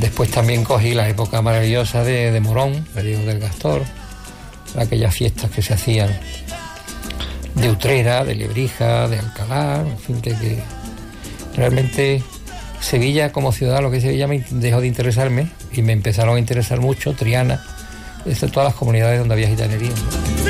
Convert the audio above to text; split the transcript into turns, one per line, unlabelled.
Después también cogí la época maravillosa de Morón, de Diego del Gastor, aquellas fiestas que se hacían de Utrera, de Lebrija, de Alcalá, en fin, que realmente Sevilla como ciudad, lo que es Sevilla, me dejó de interesarme y me empezaron a interesar mucho Triana, todas las comunidades donde había gitanería.